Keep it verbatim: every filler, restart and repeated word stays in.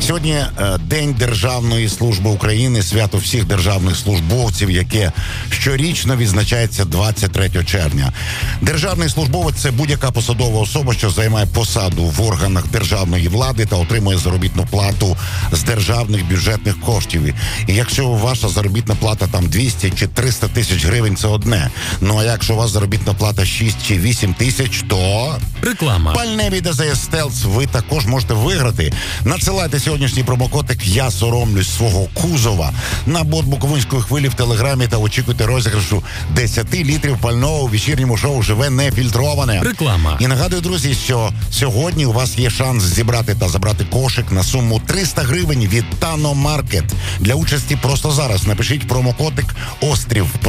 Сьогодні е, День Державної служби України, свято всіх державних службовців, яке щорічно відзначається двадцять третього червня. Державний службовець – це будь-яка посадова особа, що займає посаду в органах державної влади та отримує заробітну плату з державних бюджетних коштів. І якщо ваша заробітна плата там двісті чи триста тисяч гривень, це одне. Ну а якщо у вас заробітна плата шість чи вісім тисяч, то... Реклама. Пальне від АЗС Стелс ви також можете виграти. Надсилайте сьогоднішній промокодик «Я соромлюсь свого кузова» на бот Буковинської хвилі в Телеграмі та очікуйте розіграшу десять літрів пального у вечірньому шоу «Живе нефільтроване». Реклама. І нагадую, друзі, що сьогодні у вас є шанс зібрати та забрати кошик на суму триста гривень від Тано Маркет. Для участі просто зараз напишіть промокодик «Острів».